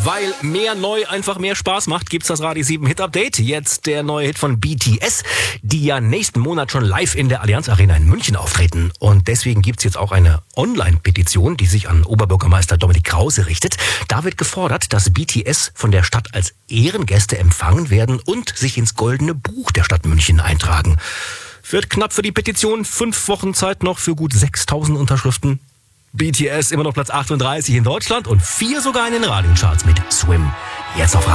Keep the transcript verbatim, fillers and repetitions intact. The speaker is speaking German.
Weil mehr neu einfach mehr Spaß macht, gibt's das Radio sieben Hit Update. Jetzt der neue Hit von B T S, die ja nächsten Monat schon live in der Allianz Arena in München auftreten. Und deswegen gibt's jetzt auch eine Online-Petition, die sich an Oberbürgermeister Dominik Krause richtet. Da wird gefordert, dass B T S von der Stadt als Ehrengäste empfangen werden und sich ins Goldene Buch der Stadt München eintragen. Wird knapp für die Petition, fünf Wochen Zeit noch für gut sechstausend Unterschriften. B T S immer noch Platz achtunddreißig in Deutschland und vier sogar in den Radiocharts mit Swim. Jetzt auf